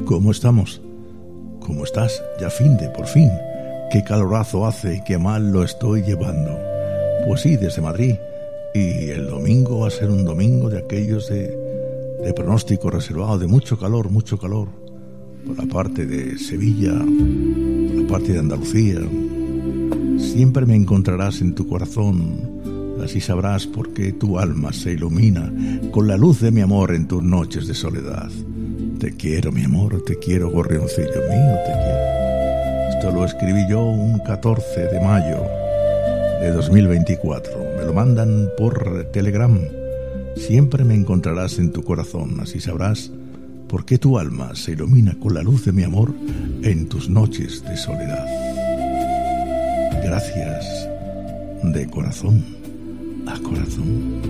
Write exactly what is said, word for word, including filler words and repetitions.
¿Cómo estamos? ¿Cómo estás? Ya fin de, por fin. Qué calorazo hace y qué mal lo estoy llevando. Pues sí, desde Madrid. Y el domingo va a ser un domingo de aquellos de, de pronóstico reservado, de mucho calor, mucho calor. Por la parte de Sevilla, por la parte de Andalucía. Siempre me encontrarás en tu corazón, así sabrás por qué tu alma se ilumina con la luz de mi amor en tus noches de soledad. Te quiero, mi amor, te quiero, gorrioncillo mío, te quiero. Esto lo escribí yo un catorce de mayo de dos mil veinticuatro. Me lo mandan por Telegram. Siempre me encontrarás en tu corazón, así sabrás por qué tu alma se ilumina con la luz de mi amor en tus noches de soledad. Gracias de corazón a corazón.